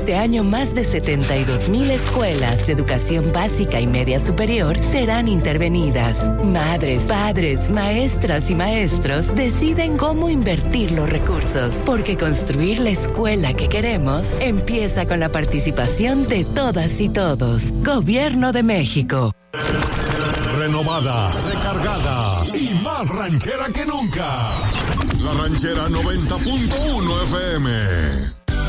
Este año más de 72,000 escuelas de educación básica y media superior serán intervenidas. Madres, padres, maestras y maestros deciden cómo invertir los recursos, porque construir la escuela que queremos empieza con la participación de todas y todos. Gobierno de México. Renovada, recargada y más ranchera que nunca. La Ranchera 90.1 FM.